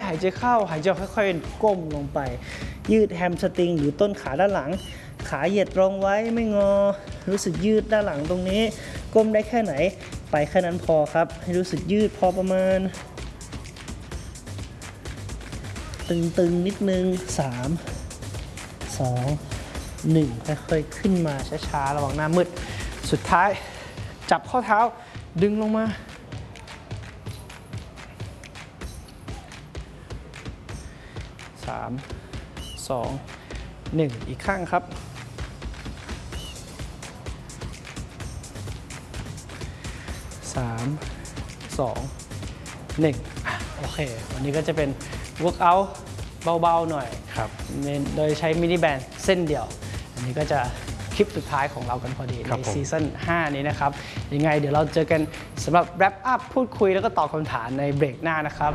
หายใจเข้าหายใจค่อยๆก้มลงไปยืดแฮมสตริงหรือต้นขาด้านหลังขาเหยียดตรงไว้ไม่งอรู้สึกยืดด้านหลังตรงนี้ก้มได้แค่ไหนไปแค่นั้นพอครับให้รู้สึกยืดพอประมาณตึงๆนิดนึง3 2 1ค่อยๆขึ้นมาช้าๆระวังหน้ามืดสุดท้ายจับข้อเท้าดึงลงมา3 2 1อีกข้างครับ3 2 1โอเควันนี้ก็จะเป็น workout เบาๆหน่อยครับโดยใช้มินิแบนด์เส้นเดียวอันนี้ก็จะคลิปสุดท้ายของเรากันพอดีในซีซั่น5นี้นะครับยังไงเดี๋ยวเราเจอกันสำหรับ wrap up พูดคุยแล้วก็ตอบคำถามในเบรกหน้านะครับ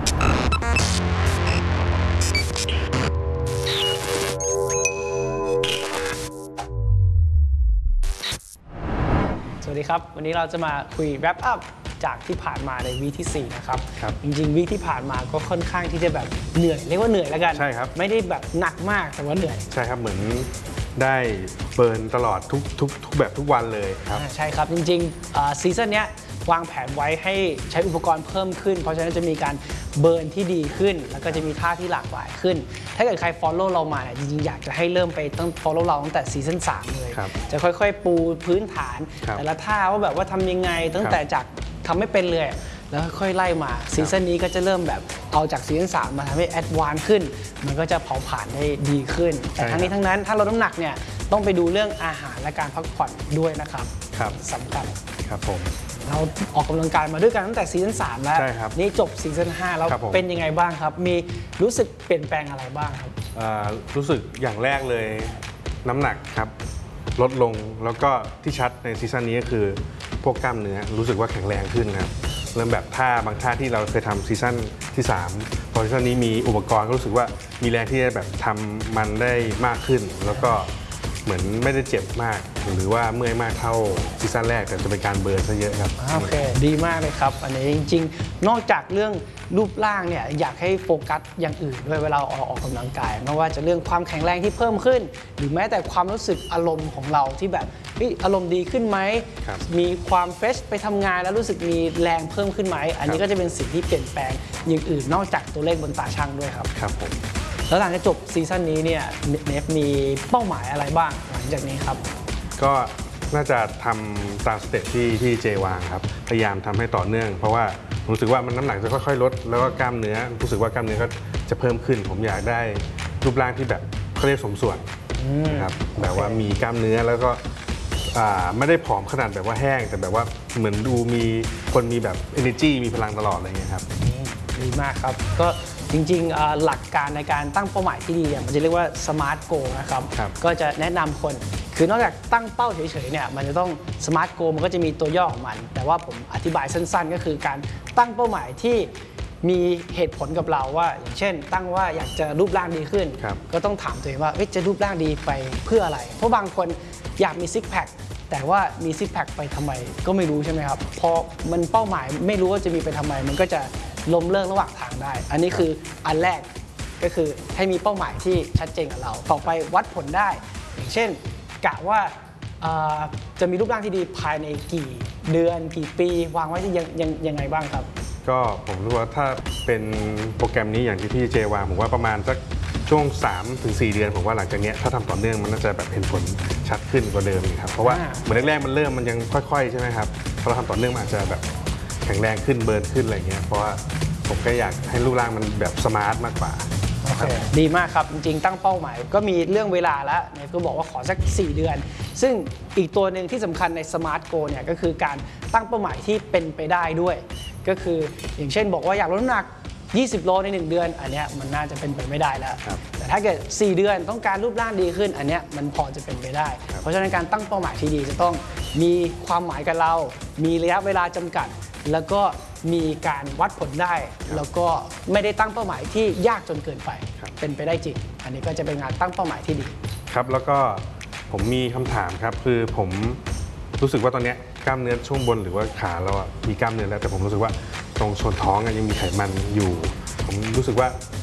สวัสดีครับวันนี้เราจะมาคุย wrap up จากที่ผ่านมาในวีคที่4นะครับจริงๆวีคที่ผ่านมาก็ค่อนข้างที่จะแบบเหนื่อยเรียกว่าเหนื่อยแล้วกันใช่ครับไม่ได้แบบหนักมากแต่ว่าเหนื่อยใช่ครับเหมือนได้เบิร์นตลอดทุกแบบทุกวันเลยครับใช่ครับจริงๆซีซั่นนี้วางแผนไว้ให้ใช้อุปกรณ์เพิ่มขึ้นเพราะฉะนั้นจะมีการเบิร์นที่ดีขึ้นแล้วก็จะมีท่าที่หลากหลายขึ้นถ้าเกิดใคร follow เรามาเนี่ยจริงๆอยากจะให้เริ่มไปต้อง follow เราตั้งแต่ซีซั่น3เลยจะค่อยๆปูพื้นฐานแต่ละท่าว่าแบบว่าทำยังไงตั้งแต่จากทำไม่เป็นเลยแล้วค่อยไล่มาซีซั่นนี้ก็จะเริ่มแบบเอาจากซีซั่น3มาทำให้แอดวานซ์ขึ้นมันก็จะเผาผ่านได้ดีขึ้นแต่ทั้งนี้ทั้งนั้นถ้าลดน้ำหนักเนี่ยต้องไปดูเรื่องอาหารและการพักผ่อนด้วยนะครับสำคัญครับผมเราออกกำลังกายมาด้วยกันตั้งแต่ซีซั่น3แล้วนี่จบซีซั่น5แล้วเป็นยังไงบ้างครับมีรู้สึกเปลี่ยนแปลงอะไรบ้างครับรู้สึกอย่างแรกเลยน้ำหนักครับลดลงแล้วก็ที่ชัดในซีซั่นนี้ก็คือพวกกล้ามเนื้อรู้สึกว่าแข็งแรงขึ้นครับเริ่มแบบบางท่าที่เราเคยทำซีซั่นที่3พอซีซั่นนี้มีอุปกรณ์ก็รู้สึกว่ามีแรงที่จะแบบทำมันได้มากขึ้นแล้วก็เหมือนไม่ได้เจ็บมากหรือว่าเมื่อยมากเท่าซีซั่นแรกแต่จะเป็นการเบิร์นซะเยอะครับโอเคดีมากเลยครับอันนี้จริงๆนอกจากเรื่องรูปร่างเนี่ยอยากให้โฟกัสอย่างอื่นด้วยเวลาออกกำลังกายไม่ว่าจะเรื่องความแข็งแรงที่เพิ่มขึ้นหรือแม้แต่ความรู้สึกอารมณ์ของเราที่แบบอารมณ์ดีขึ้นไหมมีความเฟรชไปทำงานแล้วรู้สึกมีแรงเพิ่มขึ้นไหมอันนี้ก็จะเป็นสิ่งที่เปลี่ยนแปลงอย่างอื่นนอกจากตัวเลขบนตาช่างด้วยครับครับผมแล้วหลังจากจบซีซั่นนี้เนี่ยเนฟมีเป้าหมายอะไรบ้างหลังจากนี้ครับก็น่าจะทำตามสเต็ปที่เจวางครับพยายามทำให้ต่อเนื่องเพราะว่ารู้สึกว่ามันน้ำหนักจะค่อยๆลดแล้วก็กล้ามเนื้อรู้สึกว่ากล้ามเนื้อก็จะเพิ่มขึ้นผมอยากได้รูปร่างที่แบบเขาเรียกสมส่วนครับแบบว่ามีกล้ามเนื้อแล้วก็ไม่ได้ผอมขนาดแบบว่าแห้งแต่แบบว่าเหมือนดูมีคนมีแบบ energy มีพลังตลอดอะไรเงี้ยครับดีมากครับก็จริงๆหลักการในการตั้งเป้าหมายที่ดีเนี่ยมันจะเรียกว่า smart goal นะครับก็จะแนะนำคนคือนอกจากตั้งเป้าเฉยๆเนี่ยมันจะต้อง smart goal มันก็จะมีตัวย่อของมันแต่ว่าผมอธิบายสั้นๆก็คือการตั้งเป้าหมายที่มีเหตุผลกับเราว่าอย่างเช่นตั้งว่าอยากจะรูปร่างดีขึ้นก็ต้องถามตัวเองว่าจะรูปร่างดีไปเพื่ออะไรเพราะบางคนอยากมีซิกแพคแต่ว่ามีซิกแพคไปทำไมก็ไม่รู้ใช่ไหมครับพอมันเป้าหมายไม่รู้ว่าจะมีไปทำไมมันก็จะล้มเลิกระหว่างทางได้อันนี้คืออันแรกก็คือให้มีเป้าหมายที่ชัดเจนกับเราต่อไปวัดผลได้อย่างเช่นกะว่าจะมีรูปร่างที่ดีภายในกี่เดือนกี่ปีวางไว้ที่ยังไงบ้างครับก็ผมรู้ว่าถ้าเป็นโปรแกรมนี้อย่างที่พี่เจวางผมว่าประมาณสักช่วง 3-4 เดือนผมว่าหลังจากนี้ถ้าทำต่อเนื่องมันน่าจะแบบเห็นผลชัดขึ้นกว่าเดิมครับเพราะว่าเหมือนแรกๆมันยังค่อยๆใช่ไหมครับพอเราทำต่อเนื่องมันอาจจะแบบแข็งแรงขึ้นเบิร์นขึ้นอะไรเงี้ยเพราะว่าผมก็อยากให้รูปร่างมันแบบสมาร์ทมากกว่าดีมากครับจริงๆตั้งเป้าหมายก็มีเรื่องเวลาแล้วเนี่ยก็บอกว่าขอสัก4 เดือนซึ่งอีกตัวหนึ่งที่สำคัญใน Smart Goal เนี่ยก็คือการตั้งเป้าหมายที่เป็นไปได้ด้วยก็คืออย่างเช่นบอกว่าอยากลดน้ำหนัก20 โลใน1 เดือนอันนี้มันน่าจะเป็นไปไม่ได้แล้วแต่ถ้าเกิด4 เดือนต้องการรูปร่างดีขึ้นอันนี้มันพอจะเป็นไปได้เพราะฉะนั้นการตั้งเป้าหมายที่ดีจะต้องมีความหมายกับเรามีระยะเวลาจำกัดแล้วก็มีการวัดผลได้แล้วก็ไม่ได้ตั้งเป้าหมายที่ยากจนเกินไปเป็นไปได้จริงอันนี้ก็จะเป็นงานตั้งเป้าหมายที่ดีครับแล้วก็ผมมีคำถามครับคือผมรู้สึกว่าตอนนี้กล้ามเนื้อช่วงบนหรือว่าขาเรามีกล้ามเนื้อแล้วแต่ผมรู้สึกว่าตรงส่วนท้องยังมีไขมันอยู่ผมรู้สึกว่า